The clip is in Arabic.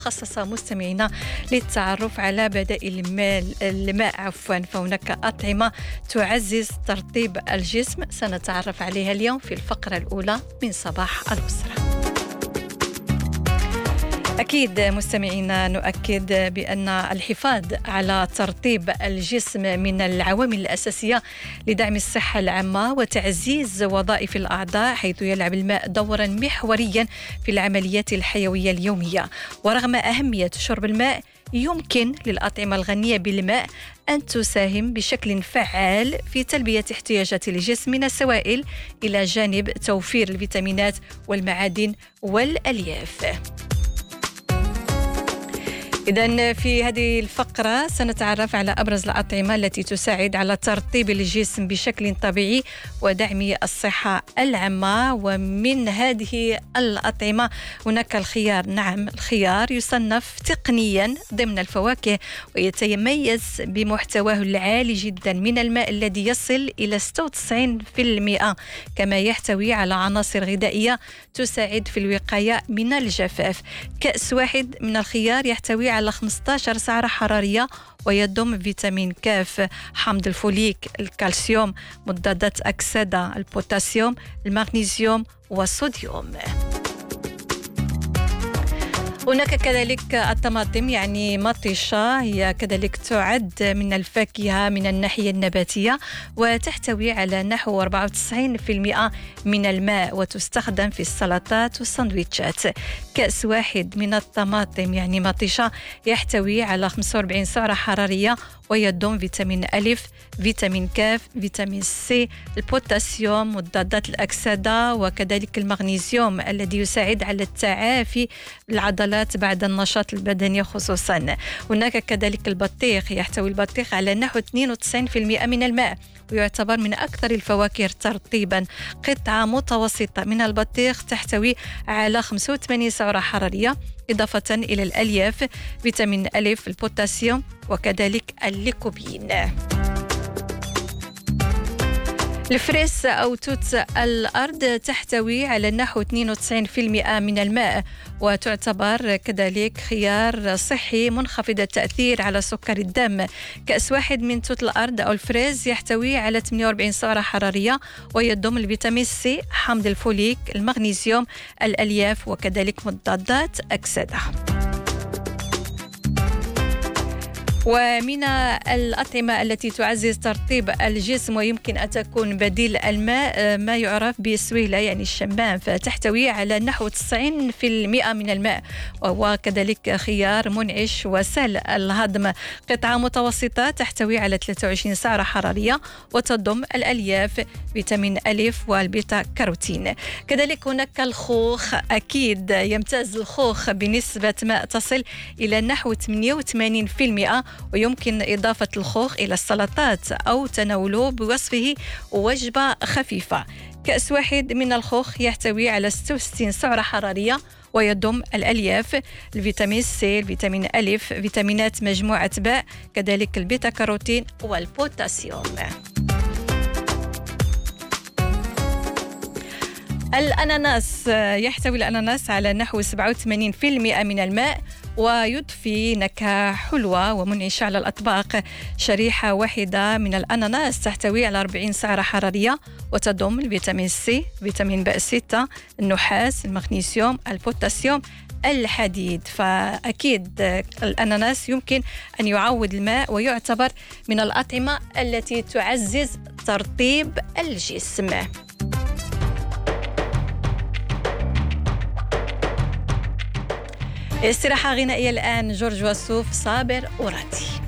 مخصصة مستمعينا للتعرف على بدائل الماء فهناك أطعمة تعزز ترطيب الجسم سنتعرف عليها اليوم في الفقرة الأولى من صباح الأسرة. أكيد مستمعينا نؤكد بأن الحفاظ على ترطيب الجسم من العوامل الأساسية لدعم الصحة العامة وتعزيز وظائف الأعضاء، حيث يلعب الماء دورا محوريا في العمليات الحيوية اليومية. ورغم أهمية شرب الماء، يمكن للأطعمة الغنية بالماء أن تساهم بشكل فعال في تلبية احتياجات الجسم من السوائل إلى جانب توفير الفيتامينات والمعادن والألياف. إذن في هذه الفقرة سنتعرف على أبرز الأطعمة التي تساعد على ترطيب الجسم بشكل طبيعي ودعم الصحة العامة. ومن هذه الأطعمة هناك الخيار. نعم، الخيار يصنف تقنيا ضمن الفواكه ويتميز بمحتواه العالي جدا من الماء الذي يصل إلى 96%، كما يحتوي على عناصر غذائية تساعد في الوقاية من الجفاف. كأس واحد من الخيار يحتوي على 15 سعرة حرارية ويضم فيتامين كاف، حمض الفوليك، الكالسيوم، مضادات أكسدة، البوتاسيوم، المغنيسيوم والصوديوم. هناك كذلك الطماطم، يعني مطيشة، هي كذلك تعد من الفاكهة من الناحية النباتية وتحتوي على نحو 94% من الماء وتستخدم في السلطات والسندويتشات. كأس واحد من الطماطم يعني مطيشة يحتوي على 45 سعرة حرارية ويضم فيتامين ألف، فيتامين كاف، فيتامين سي، البوتاسيوم، مضادات الأكسدة وكذلك المغنيسيوم الذي يساعد على التعافي العضلات بعد النشاط البدني خصوصا. هناك كذلك البطيخ، يحتوي البطيخ على نحو 92% من الماء ويعتبر من أكثر الفواكه ترطيبا. قطعة متوسطة من البطيخ تحتوي على 85 سعرة حرارية إضافة إلى الألياف، فيتامين ألف، البوتاسيوم وكذلك الليكوبين. الفريس أو توت الأرض تحتوي على نحو 92% من الماء وتعتبر كذلك خيار صحي منخفض التأثير على سكر الدم. كأس واحد من توت الأرض أو الفريز يحتوي على 48 سعرة حرارية ويضم الفيتامين سي، حمض الفوليك، المغنيسيوم، الألياف وكذلك مضادات أكسدة. ومن الأطعمة التي تعزز ترطيب الجسم ويمكن أن تكون بديل الماء ما يعرف بالسويلة يعني الشمام، فتحتوي على نحو 90% من الماء وهو كذلك خيار منعش وسهل الهضم. قطعة متوسطة تحتوي على 23 سعرة حرارية وتضم الألياف، فيتامين ألف والبيتا كاروتين. كذلك هناك الخوخ، أكيد يمتاز الخوخ بنسبة ماء تصل إلى نحو 88%، ويمكن إضافة الخوخ إلى السلطات أو تناوله بوصفه وجبة خفيفة. كأس واحد من الخوخ يحتوي على 66 سعرة حرارية ويضم الألياف، الفيتامين سي، الفيتامين ألف، فيتامينات مجموعة باء، كذلك البيتا كاروتين والبوتاسيوم. الأناناس، يحتوي الأناناس على نحو 87% من الماء ويضفي نكهة حلوة ومنعشة على الأطباق. شريحة واحدة من الأناناس تحتوي على 40 سعرة حرارية وتضم الفيتامين سي، فيتامين B6، النحاس، المغنيسيوم، البوتاسيوم، الحديد. فأكيد الأناناس يمكن أن يعوض الماء ويعتبر من الأطعمة التي تعزز ترطيب الجسم. استراحة غنائية الآن، جورج وسوف، صابر وراتي.